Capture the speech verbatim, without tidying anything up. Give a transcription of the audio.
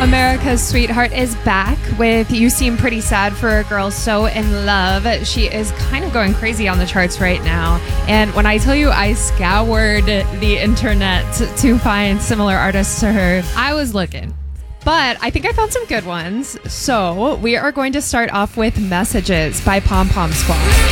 America's Sweetheart is back with You Seem Pretty Sad for a Girl So In Love. She is kind of going crazy on the charts right now. And when I tell you I scoured the internet to find similar artists to her, I was looking. But I think I found some good ones. So we are going to start off with Messages by Pom Pom Squad.